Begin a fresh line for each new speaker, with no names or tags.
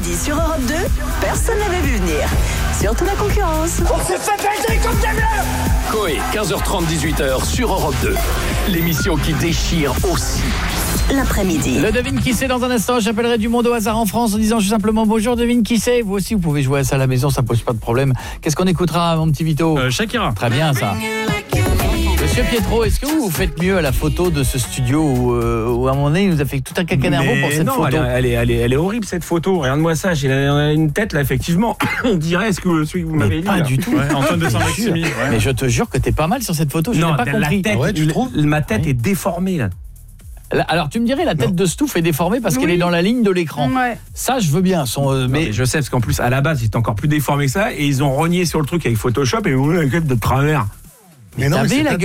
L'après-midi sur Europe 2, personne n'avait vu venir. Surtout la concurrence.
On s'est fait baiser comme des bleus.
Coé, 15h30, 18h sur Europe 2. L'émission qui déchire aussi.
L'après-midi.
Le devine qui c'est dans un instant. J'appellerai du monde au hasard en France en disant juste simplement bonjour, devine qui c'est. Vous aussi, vous pouvez jouer à ça à la maison, ça pose pas de problème. Qu'est-ce qu'on écoutera, mon petit Vito?
Shakira.
Très bien, ça. Monsieur Pietro, est-ce que vous faites mieux à la photo de ce studio où à un moment donné, il nous a fait tout un cacanerveau pour cette photo?
Elle est horrible cette photo. Regarde-moi ça, j'ai une tête là, effectivement. On dirait, est-ce que celui que vous m'avez dit
pas
là.
du tout.
Ouais, Antoine de Saint-Maximi.
Mais je te jure que t'es pas mal sur cette photo, je n'ai pas compris.
Tête, ma tête est déformée là.
Alors tu me dirais la tête de Stouff est déformée parce qu'elle est dans la ligne de l'écran.
Ouais.
Ça je veux bien.
Mais je sais parce qu'en plus à la base il était encore plus déformé que ça et ils ont rogné sur le truc avec Photoshop et vous la tête de travers.
Mais non, mais c'est